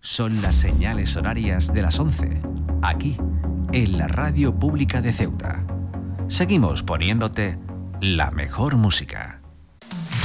Son las señales horarias de las 11, aquí, en la Radio Pública de Ceuta. Seguimos poniéndote la mejor música.